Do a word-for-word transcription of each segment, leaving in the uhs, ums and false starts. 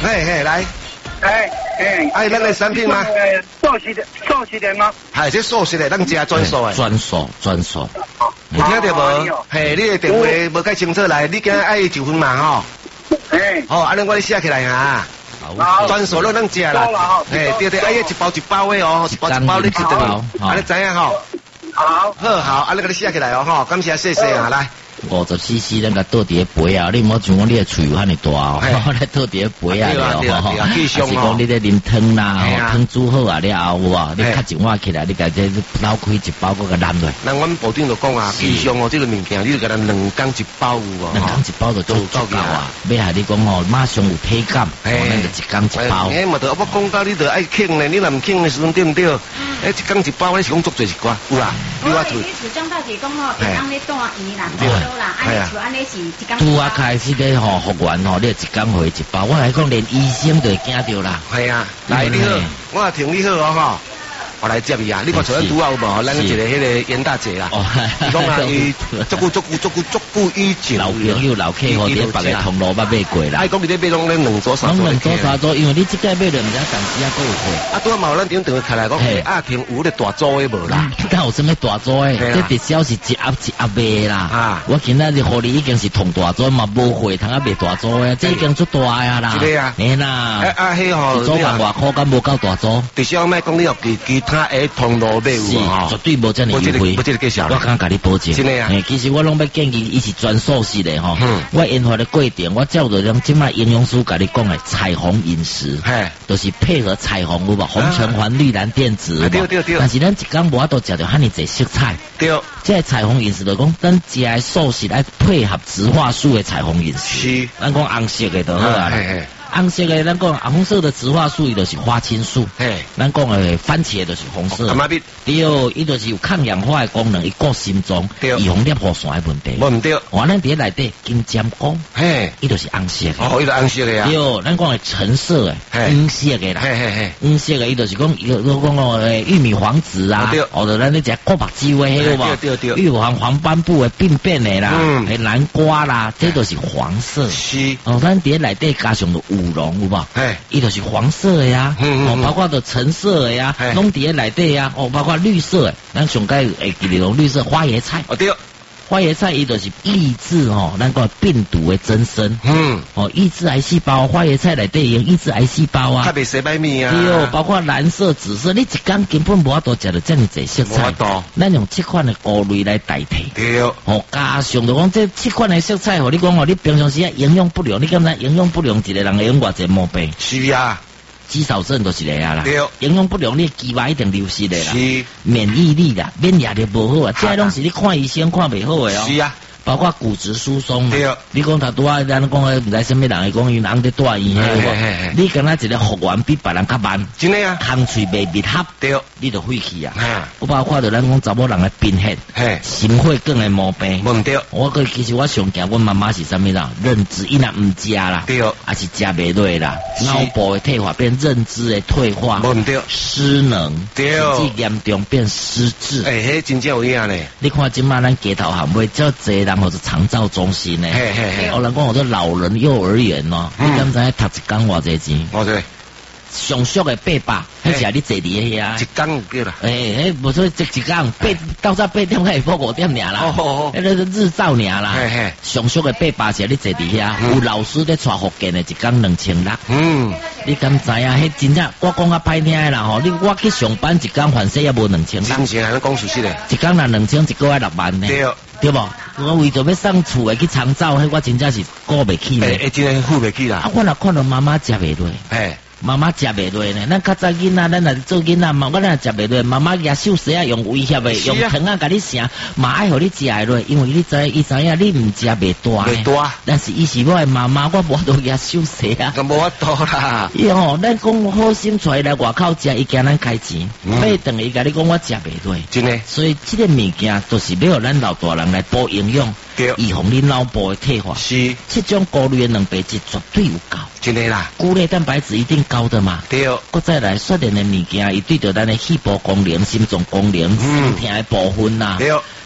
嘿嘿，来。 哎哎， 哎，咱的产品吗？ 素食的，素食的吗？ 系这素食的，咱家专属的。 专属专属。 你听到无？嘿，你的电话无解清楚来，你今爱九分嘛吼？ 哎。 好，安尼我你写起来哈。 好。 专属咱咱食啦。嘿，对对，哎，一包一包的哦，一包一包你记得哦。安尼知影吼？ 好。 好好，安尼给你写起来哦吼，感谢谢谢啊，来。 五十 C C 咱个倒伫杯啊，你莫像讲你的喙有遐尼大哦，咧倒伫杯啊了吼，还是讲你咧啉汤啦，汤煮好啊了后有无？你较一碗起来，你家这捞开一包嗰个烂落。 那阮保定就讲啊，气象哦，这个物件你就给咱两缸一包有哦， 两缸一包就足足够啊。要下你讲哦，马上有体感，咱就一缸一包。 哎，嘛得我讲到你得爱轻咧，你若唔轻的时阵对唔对？哎，一缸一包你是讲足济一寡，有啦， 你话做。你主张到是讲哦，一缸咧多鱼啦，多啦，安尼像安尼是一缸。 拄啊开始咧吼，服务员吼，你一缸回一包，我来讲连医生都会惊到啦。 系啊，来你好，我听你好哦吼。我来接伊啊！你看除咗拄好无？咱一个迄个严大姐啦，伊讲啊，伊足久足久足久足久以前老朋友老客户伫别个通路捌买过啦。 哎，讲你咧买拢咧两组三组。 两组三组，因为你即届买了毋知当时啊，佫有货。 啊，拄啊嘛有咱顶顶开来讲，啊，听有咧大组的无啦？ 敢有啥物大组的？这直销是一盒一盒卖啦。啊，我今仔日互你已经是同大组嘛，无货通啊卖大组的，这已经足大呀啦。 是啊， 嘿啦。 啊啊，迄吼， 一组万外箍，敢无够大组？ 直销卖讲你有其其他诶通路买有啊？绝对无遮尼优惠。 我这个介绍， 我敢甲你保证。 真诶啊！ 其实我拢要建议，伊是全素食的吼。嗯。我研发的过程，我照着咱即卖营养师甲你讲的彩虹饮食，嘿，都是配合彩虹有无？红橙黄绿蓝靛紫。对对对。但是咱一工无法度食着遐尼济色彩。对。这彩虹饮食就讲，咱食的素食来配合植化素的彩虹饮食。是。咱讲红色的就好啊。嘿嘿。红色的，咱讲红色的植化素，伊就是花青素。嘿，咱讲的番茄就是红色。阿妈咪，对，伊就是有抗氧化的功能，伊顾心脏，预防尿壶酸的问题。无唔对，我咱伫内底金针菇，嘿，伊就是红色的。哦，伊就红色的啊。对，咱讲的橙色的，黄色的啦。嘿嘿嘿，黄色的伊就是讲，伊讲讲诶玉米黄籽啊，或者咱咧食锅白椒的，迄个嘛，对对对，预防黄斑部的病变的啦，诶南瓜啦，这都是黄色。是。哦，咱伫内底加上有。五龙有无？哎，伊就是黄色的呀，哦，包括的橙色的呀，拢伫咧内底呀，哦，包括绿色的，咱上届会记得种绿色花椰菜。哦对，花椰菜伊就是抑制哦，咱个病毒的增生。嗯，哦，抑制癌细胞，花椰菜内底用抑制癌细胞啊。特别洗白米啊。对，包括蓝色、紫色，你一缸根本无法度食到遮尔济色彩。无法度。咱用七款的菇类来代替。对。哦，加上就讲这七款的色彩，互你讲哦，你平常时啊营养不良，你敢知营养不良一个人会用偌济毛病？是啊。肌少症就是个啊啦，营养不良，你肌肉一定流失的啦，是免疫力啦，免疫力无好啊，这拢是你看医生看袂好的哦。是啊，包括骨质疏松嘛，你讲他拄啊，咱讲个唔知什么人会讲，因人伫大医院，你敢若一个服务员比别人较慢，真的啊，空喙袂密合，对，你就废气啊。我包括着咱讲查某人的贫血，心血管的毛病，唔对。我个其实我上惊，阮妈妈是啥物人？认知伊若唔食啦，对，还是食袂落啦，脑部的退化变认知的退化，唔对，失能，对，甚至严重变失智。诶，迄真正有影咧。你看即摆咱街头巷尾遮济人。或者长照中心呢？嘿嘿嘿，有人讲我这老人幼儿园哦，你敢知读一工偌济钱？我知。上俗的八百，迄是你坐伫迄遐。一工有几啦？诶，迄无说一一工八到早八点，还付五点尔啦。哦哦，迄个日照尔啦。嘿嘿，上俗的八百是你坐伫遐，有老师咧带福建的，一工两千六。嗯，你敢知啊？迄真正我讲较歹听的啦吼，你我去上班一工凡息也无两千。真是啊，你讲事实嘞。一工若两千，一个月六万呢。对。对不？我为着要送厝的去长照，迄我真正是顾袂起呢。诶，真系付袂起啦。啊，我若看到妈妈食袂落，诶，妈妈食袂落呢。咱较早囡仔，咱若做囡仔嘛，我咱食袂落，妈妈举手势啊，用威胁的，用糖啊，甲你盛，嘛爱互你食会落，因为你知，伊知影你唔食袂大。袂大。但是伊是我的妈妈，我无法度举手势啊。咁无法度啦。伊吼，咱讲好心出来外口食，伊惊咱开钱，买顿伊甲你讲我食袂落。真诶。所以这个物件都是要互咱老大人来补营养。预防你脑部的退化，是这种菇类的蛋白质绝对有够，真的啦。菇类蛋白质一定高的嘛。对，搁再来说点的物件，伊对着咱的细胞功能、心脏功能、身体的部分呐。对，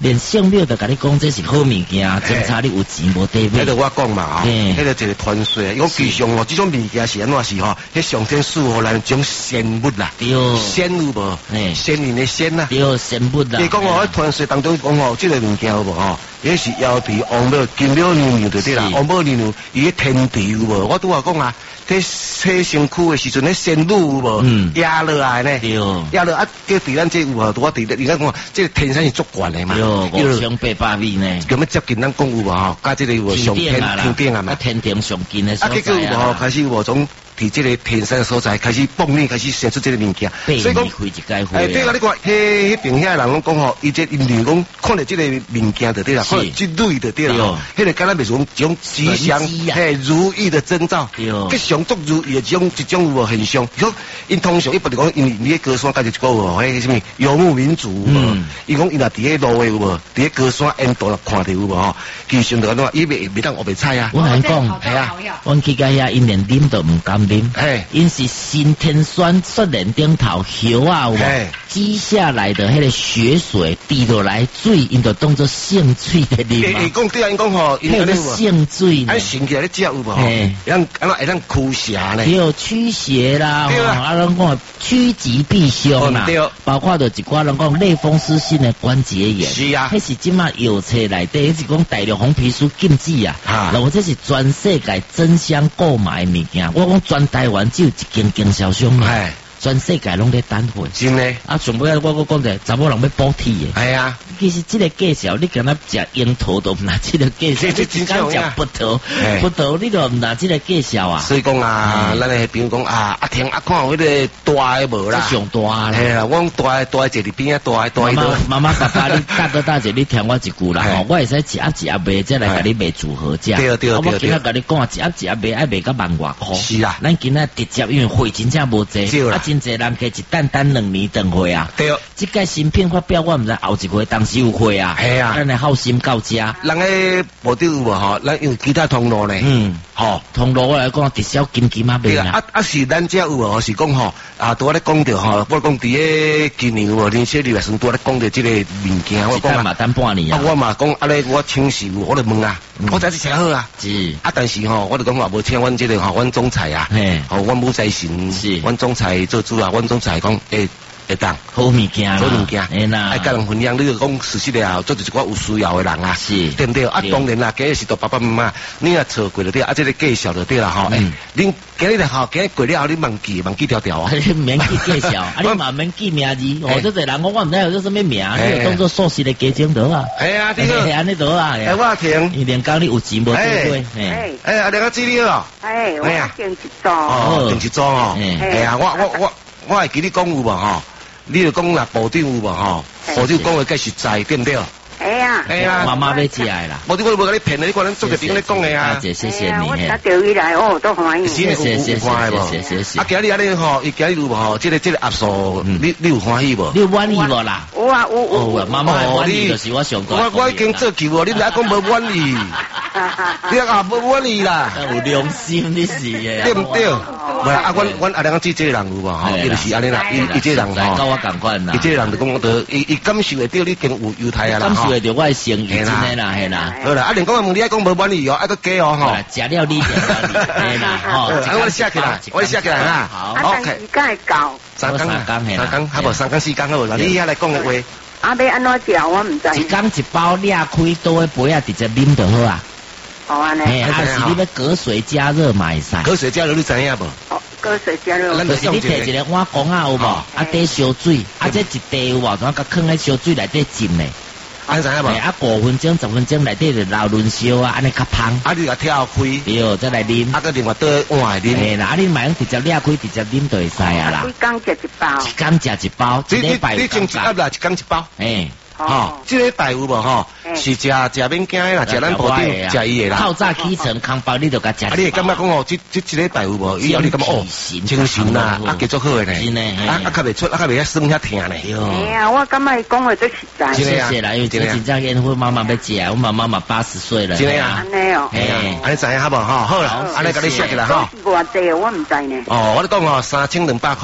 连圣庙都甲你讲这是好物件，警察你有钱无地买。 迄个我讲嘛啊，迄个一个传说，伊讲其实哦，这种物件是安怎是吼？迄上天赐予咱种仙物啦， 对， 仙有无？诶，仙人的仙啦， 对，仙物啦。 伊讲哦，喺传说当中讲哦，这个物件有无吼？迄是腰皮王庙金庙娘娘对对啦，王庙娘娘伊迄天地有无？我拄话讲啊，喺西城区的时阵，迄仙女有无？嗯，压落来呢， 对， 压落啊，叫伫咱这有无？我伫你讲讲，这个天山是足悬的嘛， 对，五千八百米呢， 咁样接近咱讲有无吼？甲这个有无上天天顶啊嘛？ 天顶上近的所在啊， 结果有无开始有无从？伫这个天山所在开始蹦呢，开始生出这个物件， 所以讲，哎， 对啊，你看，迄迄边遐人拢讲吼，伊这因为讲看到这个物件就对啦，看到这类就对啦，迄个敢若袂种一种吉祥、嘿如意的征兆，吉祥足如意的这种一种有无现象？说因通常一般来讲，因为你迄高山，甲一个有无，迄什么游牧民族，嗯，伊讲伊若伫迄路诶有无，伫迄高山沿途看到有无吼，其实就安怎，伊袂袂当学袂菜啊。 我来讲，系啊，我去甲遐，因连啉都唔敢。哎，因是新天山雪莲顶头叶啊，有无？积下来的迄个雪水滴落来水，因就当作圣水的啉嘛。 讲对啊，因讲吼， 迄个圣水， 安醒起来咧食有无？哎，让安怎会让驱邪呢？ 对，驱邪啦，啊，人讲趋吉避凶啦，包括着一寡人讲类风湿性的关节炎， 是啊， 迄是即马药册内底，迄是讲大陆红皮书禁止啊，然后这是全世界争相购买的物件，我讲全台湾只有一间经销商嘛，全世界拢在单货， 真诶。 啊，全部我我讲者，查某人要补体诶。 系啊， 其实这个介绍，你敢若食樱桃都唔拿这个介绍，你只敢食葡萄，葡萄你都唔拿这个介绍啊。 所以讲啊，咱诶比如讲啊，阿听啊看有迄个大诶无啦， 上大啦。 系啦，我讲大诶大诶坐伫边啊，大诶大诶。 妈妈妈妈爸爸，你大哥大姐，你听我一句啦，吼，我会使一盒一盒卖，再来甲你卖组合价。 对对对。 我今仔甲你讲啊，一盒一盒卖，爱卖到万外箍。 是啊。 咱今仔直接因为货真正无济，啊，真济人加一。单单两年等会啊， 对， 这个新品发表我唔知后一回当时有会啊， 系啊， 咱来好心到家。 人诶无对有无吼，咱用其他通路呢， 嗯，吼，通路我来讲直销金金啊卖啊，啊啊是咱遮有无？是讲吼啊，拄我咧讲着吼，我讲伫诶今年有无？年初二月份拄我咧讲着即个物件，我讲嘛等半年啊， 我嘛讲啊咧，我请示我就问啊，我真是请好啊， 是啊， 但是吼，我就讲话无请阮即个吼，阮总裁啊，吼，阮母在神是，阮总裁做主啊，阮总裁。讲诶，会当好物件， 好物件， 哎呐， 爱甲人分享。你就讲事实了，做一寡有需要的人啊， 是， 对不对？啊，当然啦，今日是到爸爸妈妈，你也错过了对，啊，这个介绍就对啦，吼，诶，恁今日吼，今日过了后，你忘记忘记条条啊， 免记介绍，啊，你嘛免记名字，哦，这个人我我唔知有做什么名，你就当做硕士的家境得啊， 系啊，这个安尼得啊， 哎，我听， 一年讲你有钱无对对， 哎， 哎，阿两个资料哦， 哎，我订一张， 哦，订一张哦，哎呀，我我我我会记你讲有无吼？你就讲啦，部长有无吼？部长讲的计实在，对不对？ 哎呀， 哎呀，妈妈要起来啦。 部长我无甲你骗的，你看咱做着顶咧讲的啊。 谢谢谢谢你。 我打电话来哦，都欢迎。 谢谢谢谢谢谢谢。啊，今日安尼吼，伊今日有无吼？这个这个盒数，你你有欢喜无？ 你有满意无啦？ 有啊有有。 哦，妈妈满意就是我上。 我我已经做球哦，你哪讲无满意？你啊无满意啦？ 有良心你是诶， 对不对？唔啊，啊，阮阮阿两个知这个人有无吼？伊就是安尼啦，伊伊这人吼， 跟我共款啦。 伊这人就讲得，伊伊感受会到你已经有犹太啊啦， 感受会到我诚意真诶啦，系啦。 好啦，啊，连讲问你爱讲无满意哦，爱个假哦吼。 食了你就满意，系啦，吼。 我写起来，我写起来哈。 好，OK。时间会到。 三更三更三更，还无三更四更好啦。你遐来讲嘅话， 啊，要安怎食我唔知。 一缸一包裂开倒诶杯啊，直接啉就好啊。 好啊呢。 哎，还是你要隔水加热买晒。 隔水加热你知影无？ 哦，隔水加热。 就是你摕一个碗公啊有无？啊，底烧水，啊，这一地有无？怎甲放喺烧水内底浸咧？ 安知影无？ 啊，五分钟、十分钟内底就老轮烧啊，安尼较香。 啊，你甲跳开， 对，再来啉。 啊，个另外倒碗啉。 嘿啦，啊，你买用直接裂开，直接啉就会使啊啦。 一缸食一包。 一缸食一包，一礼拜你种一盒啦，一缸一包。 嘿。 哦，这个大有无吼？是食食免惊啦，食咱部长食伊的啦。 透早起床空包你就甲食。 啊，你会感觉讲哦，这这这个大有无？以后你感觉哦，精神啦，啊，继续好诶呢。 真诶， 啊啊，较袂出，啊，较袂遐酸遐疼呢。 哎呀，我感觉伊讲诶最实在。 谢谢啦，因为真真正烟火妈妈要食，我妈妈嘛八十岁了。 真诶啊， 安尼哦， 哎，安尼知影好无吼？好啦，安尼甲你写起来吼。 偌济我唔知呢。 哦，我咧讲哦，三千两百箍。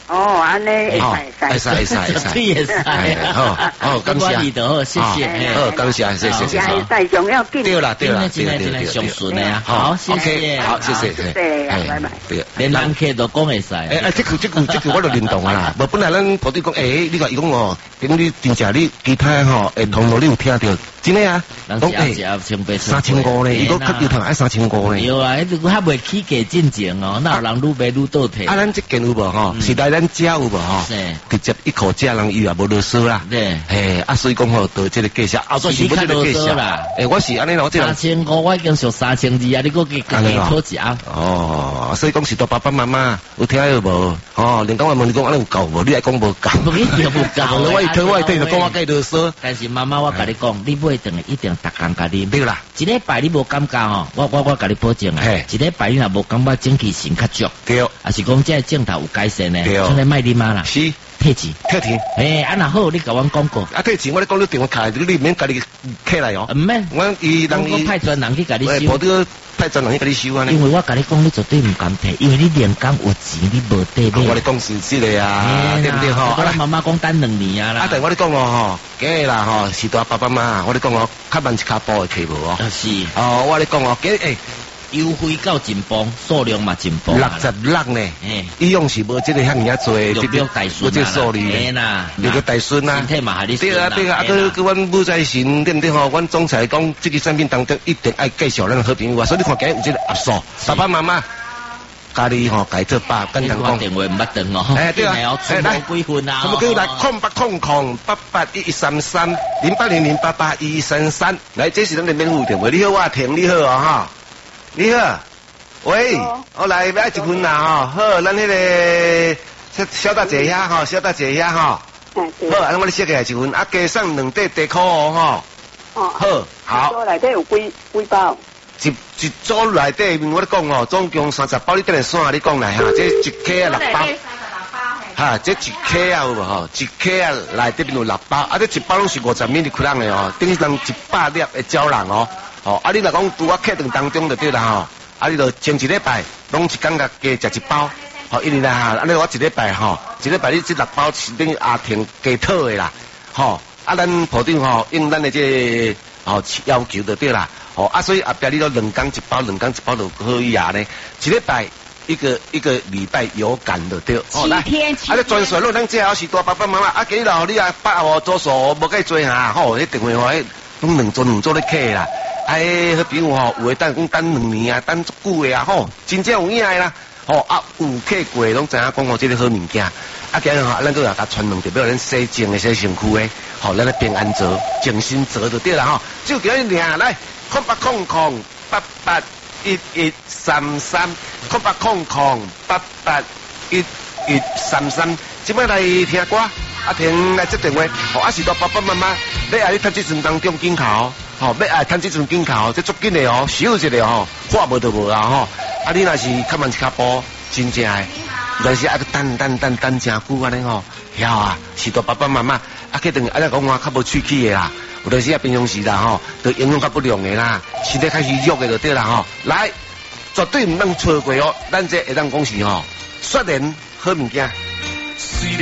哦，安尼会使会使会使会使， 对会使。 好，好，感谢。 你的谢谢， 好，感谢，谢谢，谢谢。 会使上要紧。 对啦，对啦， 对啦，对啦，上顺的啊。好，谢谢， 好，谢谢，谢谢，拜拜。 对， 连人客都讲会使。 哎哎，这句这句这句我就认同啊啦。无本来咱部队讲，哎，你讲伊讲哦，等你真正你其他吼，会通路你有听到？真的啊， 讲哎， 三千五呢，伊讲较油头爱三千五呢。 有啊，如果还未起价进前哦，那有人愈卖愈倒退。 啊，咱这件有无吼？是来咱遮有无吼？直接一口价人伊也无啰嗦啦。对，嘿，啊，所以讲吼，到这个价下，啊，所以是不这个价下啦。诶，我是安尼咯，这三千五我已经属三千二啊，你个价格好食。 哦，所以讲是到爸爸妈妈有听有无？哦，连讲我问你讲安尼有够无？你爱讲无够？ 不一定无够。 我一听我一听就讲我介啰嗦。 但是妈妈我甲你讲，你买顿一定逐工甲你。 对啦， 一礼拜你无感觉吼，我我我甲你保证啊，一礼拜你若无感觉整气神较足， 对， 啊是讲这镜头有改善呢， 对， 像你卖你妈啦， 是退钱， 退钱， 诶，啊那好，你甲阮讲过， 啊退钱，我咧讲你电话卡，你免家己起来哦， 唔免， 我伊人伊派专人去甲你收， 无得派专人去甲你收啊， 因为我甲你讲，你绝对唔敢退，因为你连工有钱，你无得买。 我咧讲实质的啊，对不对吼？ 啊，妈妈讲等两年啊啦， 啊，但我咧讲哦吼，假啦吼，是大爸爸妈妈，我咧讲哦，较慢一卡步会起无哦， 是， 哦，我咧讲哦，假诶。 优惠到真棒，数量嘛真棒， 六十六呢，伊用是无这个遐尔多， 这个大孙这数字啦， 那个大孙啊， 对啊对啊，啊个个阮母在神对不对吼？阮总裁讲，这个产品当中一定爱介绍咱好朋友啊，所以你看今日有这个合数，爸爸妈妈。家里吼改做八跟人讲， 电话唔捌等哦， 哎对啊， 哎来几分啊？ 我们可以来空八空空八八一一三三零八零零八八一一三三，来这是咱的免付电话，你好我听你好啊哈，你好。喂，我来买一份啦吼，好，咱迄个小小大姐遐吼，小大姐遐吼，好，安我咧写个一份，啊加上两块地裤哦吼，哦，好，好。 桌内底有几几包？ 一一组内底，我咧讲哦，总共三十包，你等下算，你讲来哈，这一克啊六包，哈，这一克啊有无吼？一克啊内底边有六包，啊，这一包拢是五十米的克人的哦，等于人一百粒的胶囊哦，哦，啊，你若讲拄我客顿当中就对啦吼。啊！你就前一礼拜拢一感觉加食一包，吼，因为啦哈，安尼我一礼拜吼，一礼拜你这六包是等于阿婷加套的啦，吼，啊，咱铺顶吼用咱的这吼要求就对啦，吼，啊，所以后壁你都两工一包，两工一包就可以啊呢，一礼拜一个一个礼拜有感就对， 哦，来，啊， 你专属咯，咱最好是大爸爸妈妈，啊，今日老你啊八号左数无计做下，吼，迄电话吼，迄拢两做两做咧客啦。哎，好比如吼，有诶等讲等两年啊，等足久诶啊，吼，真正有影诶啦，吼啊，有客过拢知影讲吼，这个好物件，啊，今日吼，咱都要甲传两条，比如咱洗净诶、洗身躯诶，吼，咱咧平安折、静心折就对啦，吼，就叫你领来，空八空空八八一一三三，空八空空八八一一三三，即摆来听歌，啊，听来接电话，吼，啊是到爸爸妈妈，你爱你读这阵当中紧考。吼，要爱趁这阵紧考，这足紧的哦，小一个吼，话无就无啊吼。啊，你若是较慢一卡步，真正的，但是啊个等等等等真久安尼吼，晓啊，是到爸爸妈妈啊，决定啊来讲话较无喙齿的啦，有阵时啊平常时啦吼，都营养较不良的啦，身体开始弱的就对啦吼。来，绝对唔能错过哦，咱这会当讲是吼，雪莲好物件。